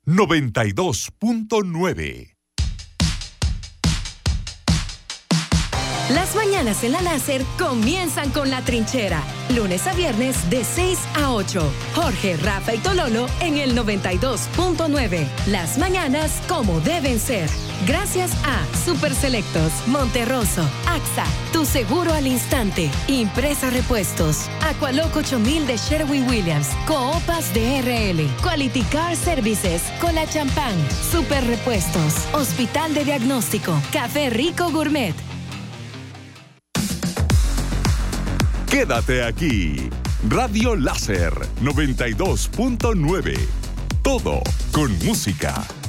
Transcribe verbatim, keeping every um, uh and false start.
noventa y dos punto nueve. Las mañanas en la Láser comienzan con La Trinchera. Lunes a viernes de seis a ocho. Jorge, Rafa y Tololo en el noventa y dos punto nueve. Las mañanas como deben ser. Gracias a Super Selectos, Monterroso, A X A, Tu Seguro al Instante, Impresa Repuestos, Aqualoco ocho mil de Sherwin Williams, Coopas de R L, Quality Car Services, Cola Champán, Super Repuestos, Hospital de Diagnóstico, Café Rico Gourmet. Quédate aquí. Radio Láser noventa y dos punto nueve. Todo con música.